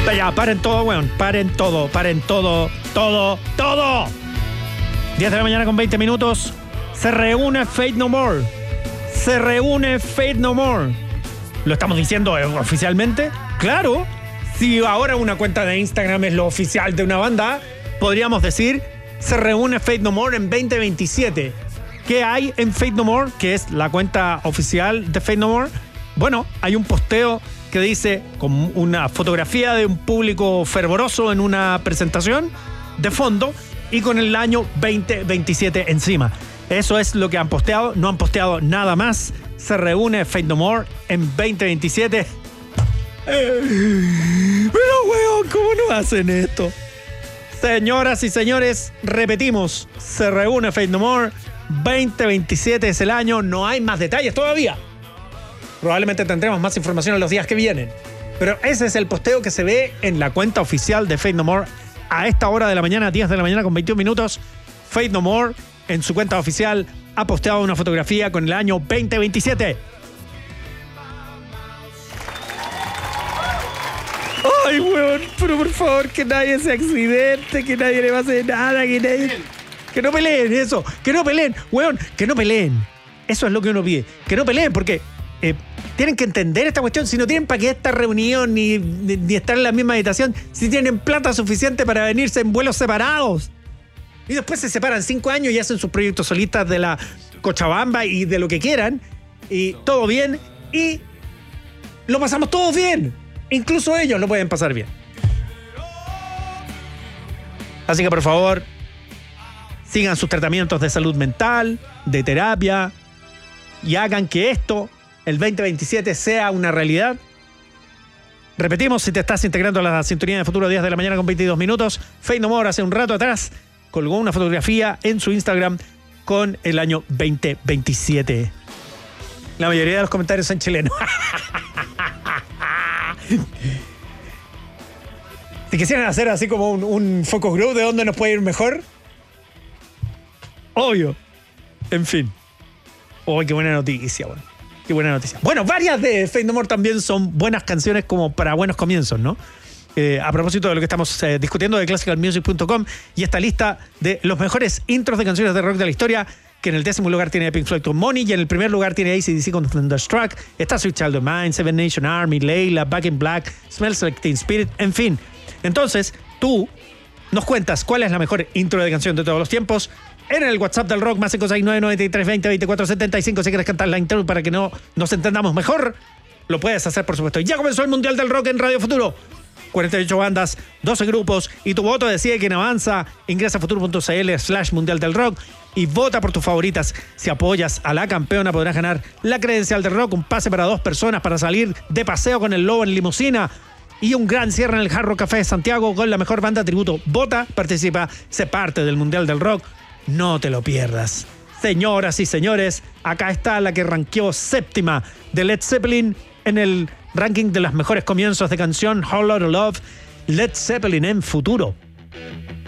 Ya, paren todo, weón. Paren todo. 10 de la mañana con 20 minutos. Se reúne Faith No More. ¿Lo estamos diciendo oficialmente? Claro. Si ahora una cuenta de Instagram es lo oficial de una banda, podríamos decir, se reúne Faith No More en 2027. ¿Qué hay en Faith No More? Que es la cuenta oficial de Faith No More. Bueno, hay un posteo que dice, con una fotografía de un público fervoroso en una presentación de fondo y con el año 2027 encima. Eso es lo que han posteado, no han posteado nada más. Se reúne Faith No More en 2027. Pero weón, ¿cómo no hacen esto? Señoras y señores, repetimos, se reúne Faith No More, 2027 es el año, no hay más detalles todavía. Probablemente tendremos más información en los días que vienen. Pero ese es el posteo que se ve en la cuenta oficial de Faith No More a esta hora de la mañana, 10 de la mañana con 21 minutos. Faith No More, en su cuenta oficial, ha posteado una fotografía con el año 2027. Ay, weón, pero por favor, que nadie se accidente, que nadie le pase nada, que no peleen eso, que no peleen, weón, que no peleen. Eso es lo que uno pide, que no peleen, porque tienen que entender esta cuestión. Si no tienen para qué esta reunión ni estar en la misma habitación, si tienen plata suficiente para venirse en vuelos separados. Y después se separan 5 años y hacen sus proyectos solistas de la Cochabamba y de lo que quieran. Y todo bien. Y lo pasamos todos bien. Incluso ellos lo pueden pasar bien. Así que por favor, sigan sus tratamientos de salud mental, de terapia, y hagan que esto, el 2027, sea una realidad. Repetimos, si te estás integrando a la sintonía de Futuro, 10 de la mañana con 22 minutos, Faith No More hace un rato atrás colgó una fotografía en su Instagram con el año 2027. La mayoría de los comentarios son chilenos. Si quisieran hacer así como un focus group de dónde nos puede ir mejor, obvio. En fin. Oh, qué buena noticia, bueno. Qué buena noticia. Bueno, varias de Faith No More también son buenas canciones como para buenos comienzos, ¿no? A propósito de lo que estamos discutiendo de classicalmusic.com y esta lista de los mejores intros de canciones de rock de la historia, que en el 10º lugar tiene Pink Floyd con Money y en el primer lugar tiene AC/DC con Thunderstruck, está Sweet Child of Mine, Seven Nation Army, Layla, Back in Black, Smells Like Teen Spirit, en fin. Entonces, tú nos cuentas cuál es la mejor intro de canción de todos los tiempos en el WhatsApp del rock, más 569-9320-2475. Si quieres cantar la intro para que nos entendamos mejor, lo puedes hacer, por supuesto. Ya comenzó el Mundial del Rock en Radio Futuro. 48 bandas, 12 grupos y tu voto decide quién avanza. Ingresa a futuro.cl/Mundial del Rock y vota por tus favoritas. Si apoyas a la campeona podrás ganar la credencial del rock, un pase para 2 personas para salir de paseo con el lobo en limusina y un gran cierre en el Hard Rock Café de Santiago con la mejor banda tributo. Vota, participa, sé parte del Mundial del Rock. No te lo pierdas. Señoras y señores, acá está la que ranqueó 7ª de Led Zeppelin en el ranking de los mejores comienzos de canción, Whole Lotta Love, Led Zeppelin en Futuro.